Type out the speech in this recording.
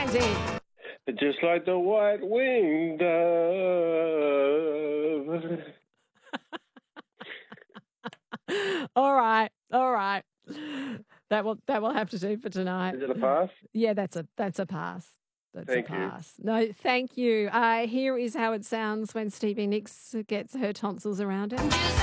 Ramsey. Just like the white-winged dove. All right. That will have to do for tonight. Is it a pass? Yeah, that's a pass. Thank you. No, thank you. Here is how it sounds when Stevie Nicks gets her tonsils around her.